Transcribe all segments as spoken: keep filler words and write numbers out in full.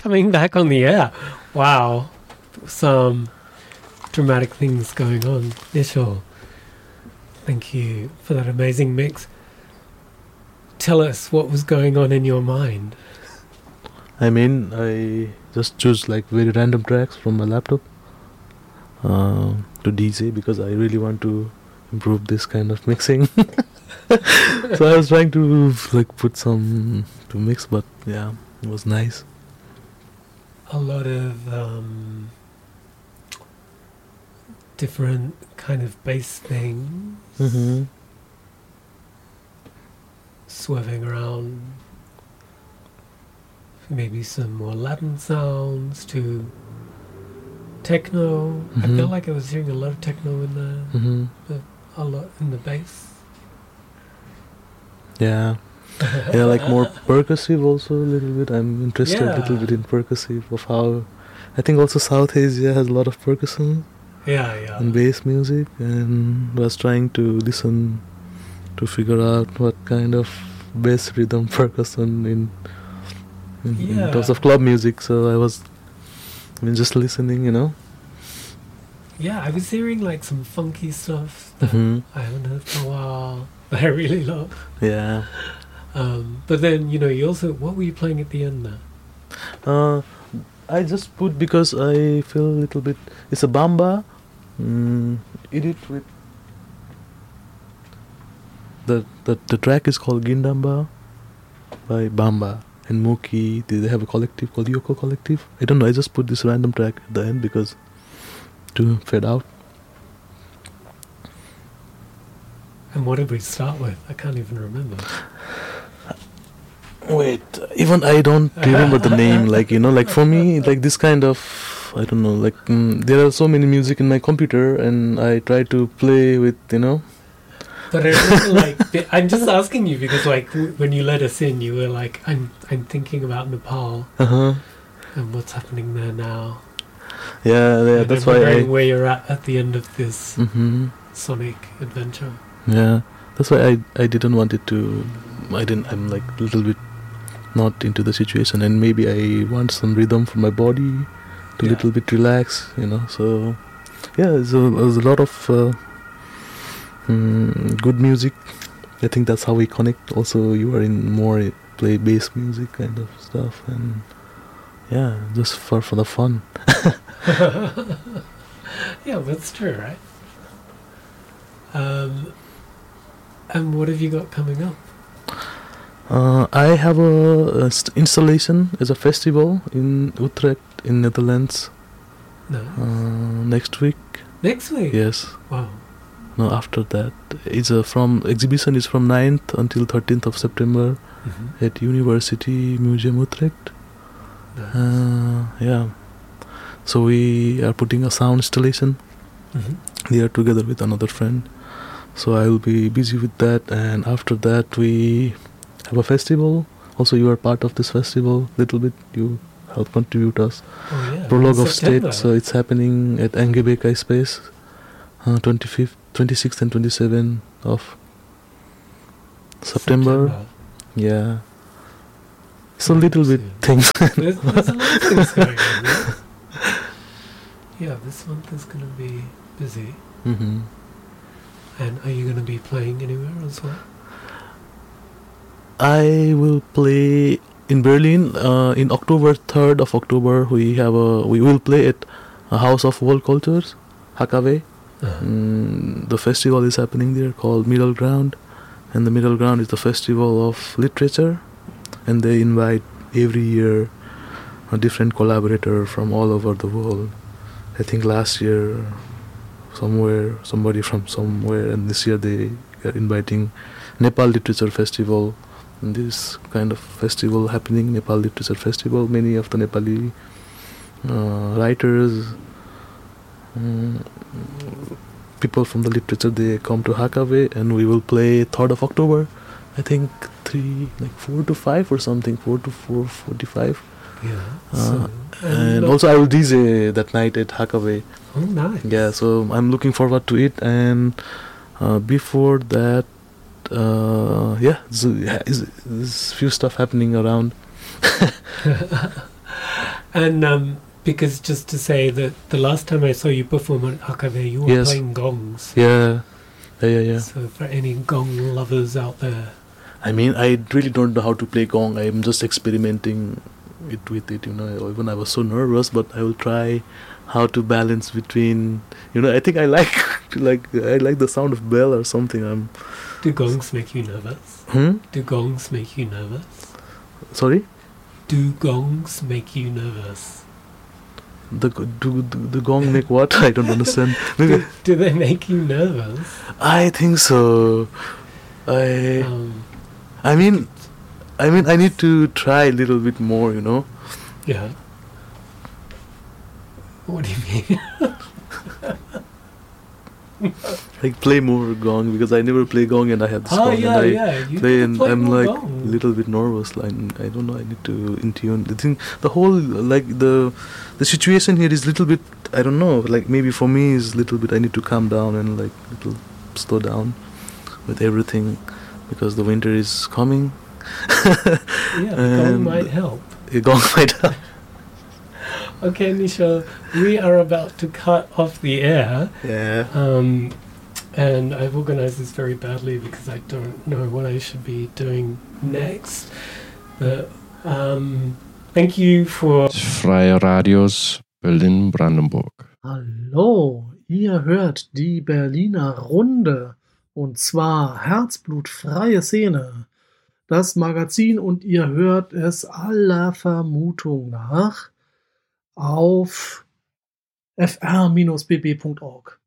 coming back on the air. Wow. Some dramatic things going on. Yeah, sure. Thank you for that amazing mix. Tell us what was going on in your mind. I mean, I just choose like very random tracks from my laptop uh, to D J because I really want to improve this kind of mixing. So I was trying to like put some to mix, but yeah, it was nice. A lot of um, different kind of bass things Mm-hmm. swerving around. Maybe some more Latin sounds to techno. Mm-hmm. I felt like I was hearing a lot of techno in there, Mm-hmm. but a lot in the bass. Yeah. Yeah, like more percussive also a little bit. I'm interested a little Yeah. bit in percussive of how I think also South Asia has a lot of percussion Yeah, yeah. and bass music, and was trying to listen to figure out what kind of bass rhythm percussion in in, Yeah. in terms of club music. So I was I mean just listening, you know. Yeah, I was hearing like some funky stuff that Mhm. I haven't heard for a while that I really love. Yeah. Um, but then, you know, you also, what were you playing at the end there? Uh, I just put because I feel a little bit. It's a bamba. Mm, edit with the the the track is called Gindamba by Bamba and Mookie. They they have a collective called Yoko Collective. I don't know. I just put this random track at the end because to fade out. And what did we start with? I can't even remember. Wait, even I don't remember the name. Like you know, like for me, like this kind of I don't know. Like mm, there are so many music in my computer, and I try to play with you know. But I remember, like, the- I'm just asking you because, like, w- when you let us in, you were like, I'm I'm thinking about Nepal Uh huh. and what's happening there now. Yeah, yeah. And That's I'm why I. wondering where you're at at the end of this Mm-hmm. sonic adventure. Yeah, that's why I I didn't want it to. I didn't. I'm like a little bit not into the situation, and maybe I want some rhythm for my body to Yeah. little bit relax, you know. So yeah, there's a, there's a lot of uh, mm, good music. I think that's how we connect. Also, you are in more uh, play bass music kind of stuff, and yeah, just for for the fun. Yeah, that's true, right? Um, and what have you got coming up? Uh, I have a, a st- installation as a festival in Utrecht in Netherlands No. uh, next week. Next week? Yes. Wow. No, after that, it's a from exhibition is from ninth until thirteenth of September Mm-hmm. at University Museum Utrecht. Nice. Uh, yeah. So we are putting a sound installation Mm-hmm. there together with another friend. So I will be busy with that, and after that we have a festival. Also, you are part of this festival. Little bit, you help contribute us. Oh, yeah. Prologue of September. State. So it's happening at Angebekai Space, uh, twenty-fifth, twenty-sixth, and twenty-seventh of September. Yeah. It's a little bit Soon. things. There's, there's a lot of things going on. Yeah, yeah, this month is going to be busy. hmm And are you going to be playing anywhere as well? I will play in Berlin uh, in October third of October. We have a we will play at a House of World Cultures, H K W. Uh-huh. Mm, the festival is happening there called Middle Ground, and the Middle Ground is the festival of literature, and they invite every year a different collaborator from all over the world. I think last year somewhere somebody from somewhere, and this year they are inviting Nepal Literature Festival. And this kind of festival happening, Nepal Literature Festival. Many of the Nepali uh, writers, um, people from the literature, they come to H K W, and we will play third of October. I think three, like four to five or something, four to four forty-five. Yeah. Uh, so, and look- also I will D J that night at H K W. Oh, nice. Yeah, so I'm looking forward to it. And uh, before that, uh, yeah, so, yeah, is, there's few stuff happening around. And um, because just to say that the last time I saw you perform at Akave, you were Yes. playing gongs. Yeah, yeah, yeah, yeah. So for any gong lovers out there. I mean, I really don't know how to play gong. I'm just experimenting it with it, you know. Even I was so nervous, but I will try how to balance between, you know. I think I like, like I like the sound of bell or something. I'm. Do gongs make you nervous? Hmm. Do gongs make you nervous? Sorry. Do gongs make you nervous? The do, do the gong make what? I don't understand. Do, do they make you nervous? I think so. I. Um, I mean, I mean, I need to try a little bit more, you know. yeah. What do you mean? Like play more gong, because I never play gong and I have this Oh gong yeah, and I yeah. You play can and play I'm more like gong. a little bit nervous. Like I don't know. I need to in tune. The thing, the whole like the the situation here is little bit. I don't know. Like maybe for me is little bit. I need to calm down and like little slow down with everything, because the winter is coming. Yeah, the gong and might help. A gong might help. Okay, Nisha, we are about to cut off the air. Yeah. Um, and I've organized this very badly because I don't know what I should be doing next. But um, thank you for... Freie Radios Berlin-Brandenburg. Hallo, ihr hört die Berliner Runde, und zwar Herzblutfreie Szene, das Magazin, und ihr hört es aller Vermutung nach auf f r Bindestrich b b Punkt org.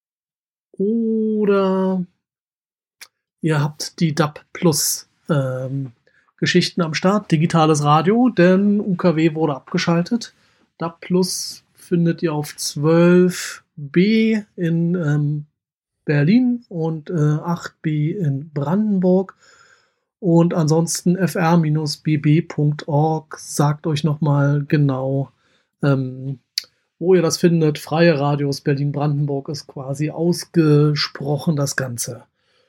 Oder ihr habt die D A B Plus ähm, Geschichten am Start, digitales Radio, denn U K W wurde abgeschaltet. D A B Plus findet ihr auf zwölf B in ähm, Berlin und äh, acht B in Brandenburg. Und ansonsten f r Bindestrich b b Punkt org sagt euch nochmal genau, ähm, wo ihr das findet. Freie Radios Berlin-Brandenburg ist quasi ausgesprochen das Ganze.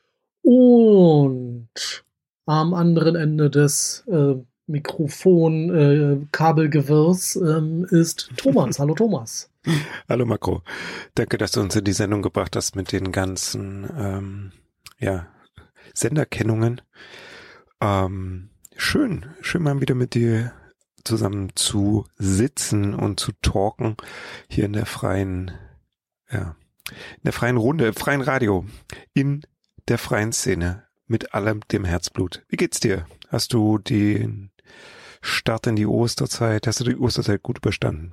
Und am anderen Ende des äh, Mikrofon-Kabelgewirrs äh, ähm, ist Thomas. Hallo Thomas. Hallo Makro. Danke, dass du uns in die Sendung gebracht hast mit den ganzen ähm, ja, Senderkennungen. Ähm, schön, schön mal wieder mit dir zusammen zu sitzen und zu talken hier in der freien, ja, in der freien Runde, im freien Radio, in der freien Szene mit allem dem Herzblut. Wie geht's dir? Hast du den Start in die Osterzeit, hast du die Osterzeit gut überstanden?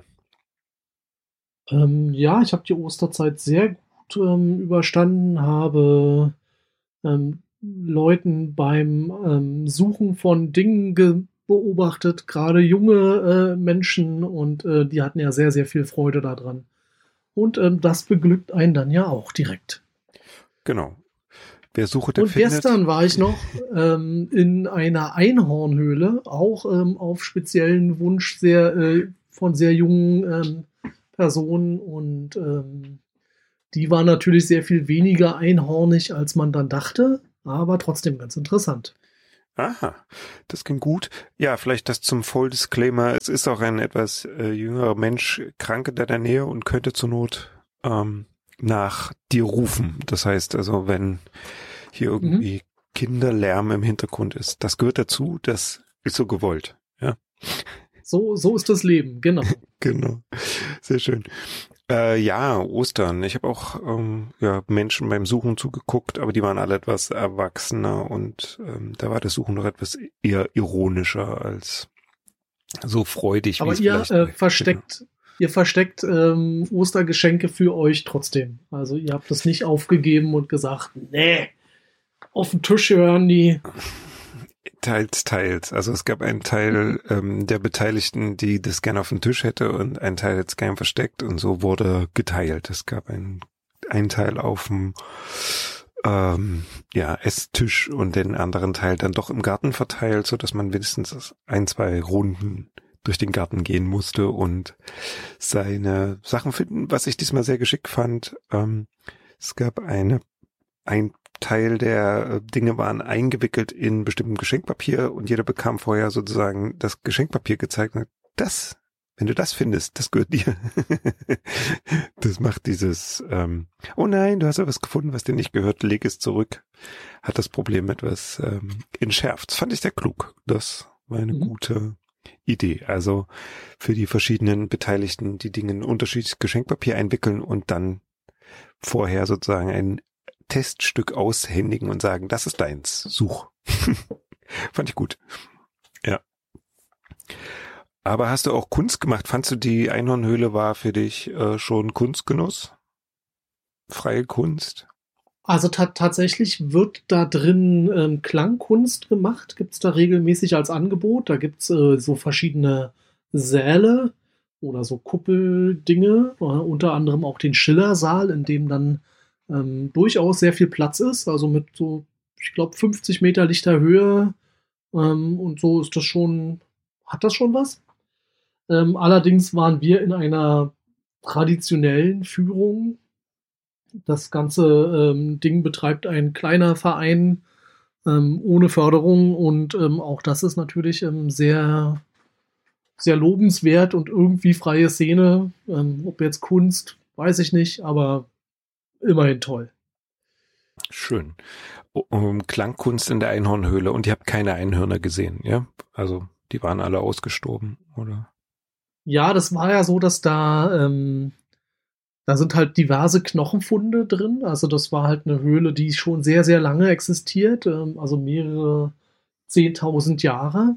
Ähm, ja, ich habe die Osterzeit sehr gut ähm, überstanden, habe ähm, Leuten beim ähm, Suchen von Dingen ge- beobachtet, gerade junge äh, Menschen, und äh, die hatten ja sehr, sehr viel Freude daran. Und ähm, das beglückt einen dann ja auch direkt. Genau. Wer sucht, der Und findet. gestern war ich noch ähm, in einer Einhornhöhle, auch ähm, auf speziellen Wunsch sehr äh, von sehr jungen ähm, Personen, und ähm, die war natürlich sehr viel weniger einhornig, als man dann dachte, aber trotzdem ganz interessant. Aha, das klingt gut. Ja, vielleicht das zum Full Disclaimer. Es ist auch ein etwas äh, jüngerer Mensch krank in deiner Nähe und könnte zur Not ähm, nach dir rufen. Das heißt also, wenn hier irgendwie mhm. Kinderlärm im Hintergrund ist, das gehört dazu, das ist so gewollt. Ja. So, so ist das Leben, genau. Genau, sehr schön. Äh, ja, Ostern. Ich habe auch ähm, ja, Menschen beim Suchen zugeguckt, aber die waren alle etwas erwachsener, und ähm, da war das Suchen noch etwas eher ironischer als so freudig. Aber wie es ihr vielleicht äh, versteckt, genau. ihr versteckt ähm, Ostergeschenke für euch trotzdem. Also ihr habt das nicht aufgegeben und gesagt, nee, auf den Tisch hören die. Teils, teils. Also es gab einen Teil ähm, der Beteiligten, die das gerne auf dem Tisch hätte, und einen Teil jetzt gern versteckt, und so wurde geteilt. Es gab einen, einen Teil auf dem ähm, ja, Esstisch und den anderen Teil dann doch im Garten verteilt, so dass man wenigstens ein, zwei Runden durch den Garten gehen musste und seine Sachen finden, was ich diesmal sehr geschickt fand. Ähm, es gab eine ein Teil der Dinge waren eingewickelt in bestimmtem Geschenkpapier, und jeder bekam vorher sozusagen das Geschenkpapier gezeigt. Und das Wenn du das findest, das gehört dir. Das macht dieses, ähm, oh nein, du hast ja was gefunden, was dir nicht gehört, leg es zurück. Hat das Problem etwas ähm, entschärft. Das fand ich sehr klug. Das war eine mhm. gute Idee. Also für die verschiedenen Beteiligten, die Dinge in unterschiedliches Geschenkpapier einwickeln und dann vorher sozusagen ein Teststück aushändigen und sagen, das ist deins, such. Fand ich gut. Ja. Aber hast du auch Kunst gemacht? Fandst du, die Einhornhöhle war für dich äh, schon Kunstgenuss? Freie Kunst? Also ta- tatsächlich wird da drin ähm, Klangkunst gemacht, gibt's da regelmäßig als Angebot. Da gibt's äh, so verschiedene Säle oder so Kuppeldinge, äh, unter anderem auch den Schillersaal, in dem dann ähm, durchaus sehr viel Platz ist, also mit so, ich glaube, fünfzig Meter lichter Höhe ähm, und so ist das schon, hat das schon was? Ähm, allerdings waren wir in einer traditionellen Führung. Das ganze ähm, Ding betreibt ein kleiner Verein ähm, ohne Förderung und ähm, auch das ist natürlich ähm, sehr, sehr lobenswert und irgendwie freie Szene. Ähm, ob jetzt Kunst, weiß ich nicht, aber immerhin toll. Schön. Um, Klangkunst in der Einhornhöhle und ihr habt keine Einhörner gesehen, ja? Also die waren alle ausgestorben, oder? Ja, das war ja so, dass da ähm, da sind halt diverse Knochenfunde drin. Also das war halt eine Höhle, die schon sehr, sehr lange existiert, ähm, also mehrere zehntausend Jahre.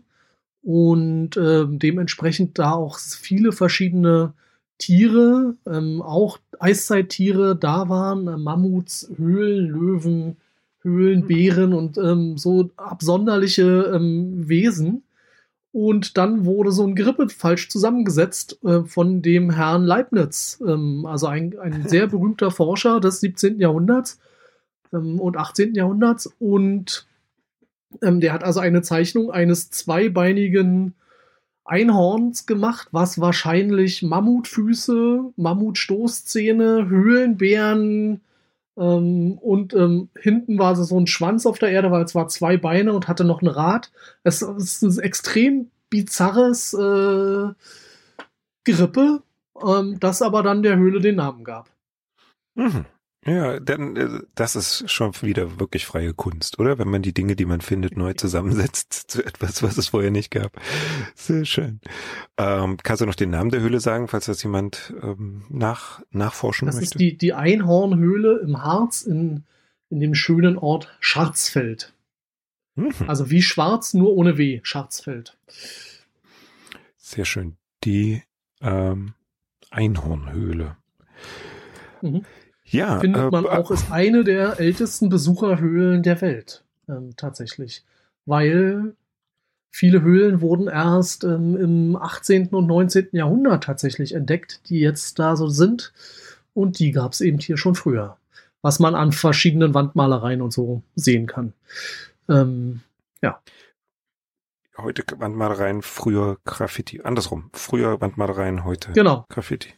Und ähm, dementsprechend da auch viele verschiedene Tiere, ähm, auch Eiszeittiere da waren, äh, Mammuts, Höhlenlöwen, Höhlenbären und ähm, so absonderliche ähm, Wesen. Und dann wurde so ein Gerippe falsch zusammengesetzt äh, von dem Herrn Leibniz, ähm, also ein, ein sehr berühmter Forscher des siebzehnten Jahrhunderts ähm, und achtzehnten Jahrhunderts. Und ähm, der hat also eine Zeichnung eines zweibeinigen Einhorns gemacht, was wahrscheinlich Mammutfüße, Mammutstoßzähne, Höhlenbären ähm, und ähm, hinten war so ein Schwanz auf der Erde, weil es war zwei Beine und hatte noch ein Rad. Es, es ist ein extrem bizarres äh, Gerippe, ähm, das aber dann der Höhle den Namen gab. Mhm. Ja, dann äh, das ist schon wieder wirklich freie Kunst, oder? Wenn man die Dinge, die man findet, neu zusammensetzt zu etwas, was es vorher nicht gab. Sehr schön. Ähm, kannst du noch den Namen der Höhle sagen, falls das jemand ähm, nach, nachforschen das möchte? Das ist die, die Einhornhöhle im Harz in, in dem schönen Ort Scharzfeld. Mhm. Also wie schwarz, nur ohne W. Scharzfeld. Sehr schön. Die ähm, Einhornhöhle. Mhm. Ja, findet äh, man auch, ist eine der ältesten Besucherhöhlen der Welt, ähm, tatsächlich. Weil viele Höhlen wurden erst ähm, im achtzehnten und neunzehnten Jahrhundert tatsächlich entdeckt, die jetzt da so sind. Und die gab es eben hier schon früher. Was man an verschiedenen Wandmalereien und so sehen kann. Ähm, ja. Heute Wandmalereien, früher Graffiti. Andersrum. Früher Wandmalereien, heute genau. Graffiti.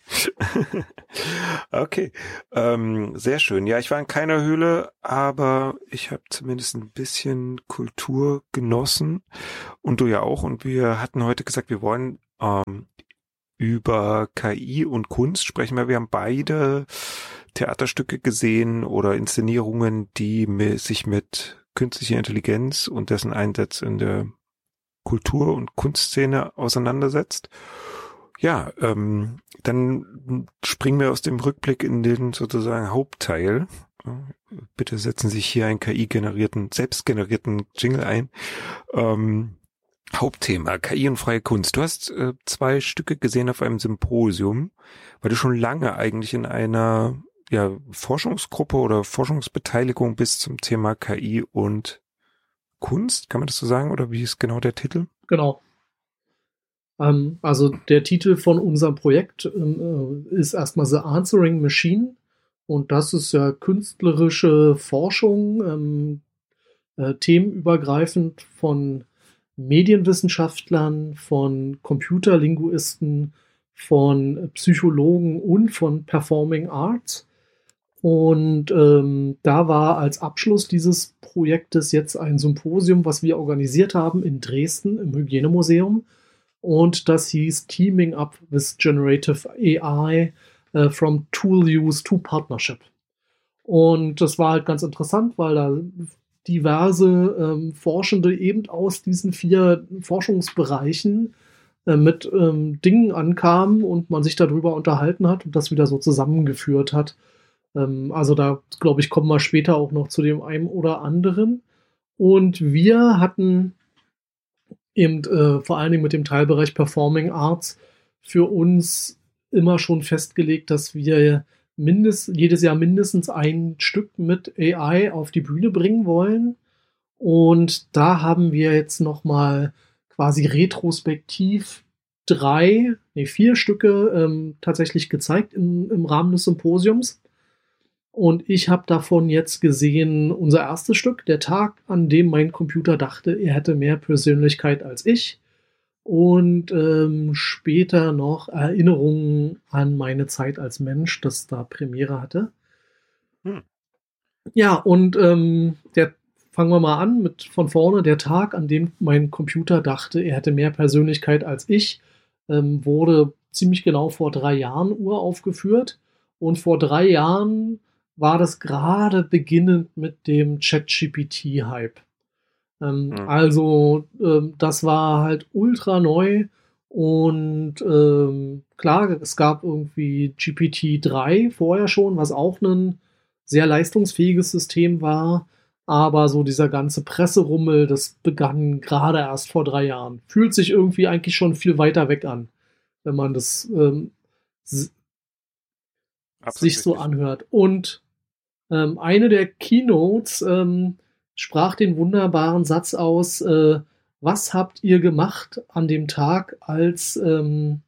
Okay. Ähm, sehr schön. Ja, ich war in keiner Höhle, aber ich habe zumindest ein bisschen Kultur genossen. Und du ja auch. Und wir hatten heute gesagt, wir wollen ähm, über K I und Kunst sprechen, weil wir haben beide Theaterstücke gesehen oder Inszenierungen, die sich mit künstlicher Intelligenz und dessen Einsatz in der Kultur- und Kunstszene auseinandersetzt. Ja, ähm, dann springen wir aus dem Rückblick in den sozusagen Hauptteil. Bitte setzen Sie sich hier einen K I-generierten, selbstgenerierten Jingle ein. Ähm, Hauptthema, K I und freie Kunst. Du hast äh, zwei Stücke gesehen auf einem Symposium, weil du schon lange eigentlich in einer ja, Forschungsgruppe oder Forschungsbeteiligung bist zum Thema K I und Kunst, kann man das so sagen? Oder wie ist genau der Titel? Genau. Ähm, also der Titel von unserem Projekt ähm, ist erstmal The Answering Machine. Und das ist ja künstlerische Forschung, ähm, äh, themenübergreifend von Medienwissenschaftlern, von Computerlinguisten, von Psychologen und von Performing Arts. Und ähm, da war als Abschluss dieses Projektes jetzt ein Symposium, was wir organisiert haben in Dresden im Hygienemuseum, Und das hieß Teaming Up with Generative A I uh, from Tool Use to Partnership. Und das war halt ganz interessant, weil da diverse ähm, Forschende eben aus diesen vier Forschungsbereichen äh, mit ähm, Dingen ankamen und man sich darüber unterhalten hat und das wieder so zusammengeführt hat. Ähm, also da, glaube ich, kommen wir später auch noch zu dem einen oder anderen. Und wir hatten eben äh, vor allen Dingen mit dem Teilbereich Performing Arts für uns immer schon festgelegt, dass wir Mindest, jedes Jahr mindestens ein Stück mit A I auf die Bühne bringen wollen. Und da haben wir jetzt nochmal quasi retrospektiv drei, nee, vier Stücke ähm, tatsächlich gezeigt im, im Rahmen des Symposiums. Und ich habe davon jetzt gesehen unser erstes Stück, der Tag, an dem mein Computer dachte, er hätte mehr Persönlichkeit als ich. Und ähm, später noch Erinnerungen an meine Zeit als Mensch, das da Premiere hatte. Hm. Ja, und ähm, der, fangen wir mal an mit von vorne. Der Tag, an dem mein Computer dachte, er hätte mehr Persönlichkeit als ich, ähm, wurde ziemlich genau vor drei Jahren uraufgeführt. Und vor drei Jahren war das gerade beginnend mit dem ChatGPT-Hype. Ähm, mhm. Also ähm, das war halt ultra neu und ähm, klar, es gab irgendwie G P T drei vorher schon, was auch ein sehr leistungsfähiges System war, aber so dieser ganze Presserummel, das begann gerade erst vor drei Jahren. Fühlt sich irgendwie eigentlich schon viel weiter weg an, wenn man das ähm, s- sich so anhört. Und ähm, eine der Keynotes ähm, sprach den wunderbaren Satz aus, äh, was habt ihr gemacht an dem Tag, als ähm,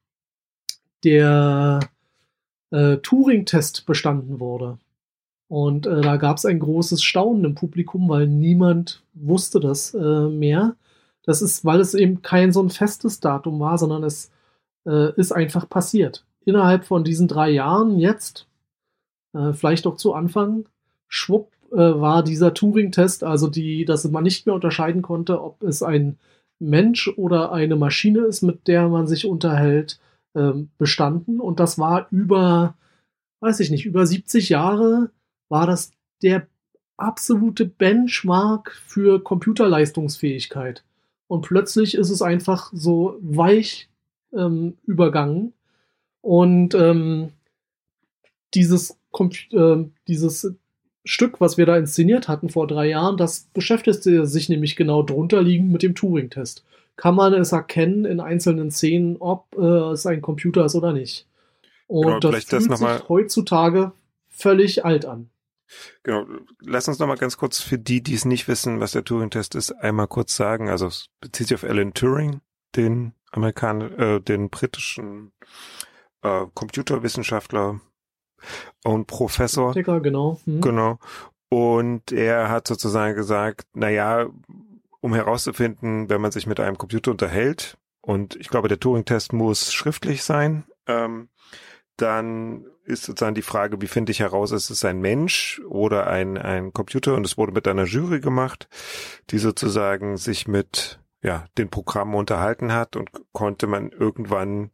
der äh, Turing-Test bestanden wurde? Und äh, da gab es ein großes Staunen im Publikum, weil niemand wusste das äh, mehr. Das ist, weil es eben kein so ein festes Datum war, sondern es äh, ist einfach passiert. Innerhalb von diesen drei Jahren jetzt, äh, vielleicht auch zu Anfang, schwupp, war dieser Turing-Test, also die, dass man nicht mehr unterscheiden konnte, ob es ein Mensch oder eine Maschine ist, mit der man sich unterhält, ähm, bestanden. Und das war über, weiß ich nicht, über siebzig Jahre war das der absolute Benchmark für Computerleistungsfähigkeit. Und plötzlich ist es einfach so weich ähm, übergangen. Und ähm, dieses, äh, dieses Stück, was wir da inszeniert hatten vor drei Jahren, das beschäftigte sich nämlich genau drunter liegend mit dem Turing-Test. Kann man es erkennen in einzelnen Szenen, ob äh, es ein Computer ist oder nicht? Und genau, das fühlt das sich heutzutage völlig alt an. Genau, lass uns noch mal ganz kurz für die, die es nicht wissen, was der Turing-Test ist, einmal kurz sagen. Also es bezieht sich auf Alan Turing, den Amerikaner, äh, den britischen äh, Computerwissenschaftler und Professor. Ticker, genau. Hm. Genau. Und er hat sozusagen gesagt, na ja, um herauszufinden, wenn man sich mit einem Computer unterhält, und ich glaube, der Turing-Test muss schriftlich sein, ähm, dann ist sozusagen die Frage, wie finde ich heraus, ist es ein Mensch oder ein, ein Computer? Und es wurde mit einer Jury gemacht, die sozusagen sich mit ja den Programmen unterhalten hat, und konnte man irgendwann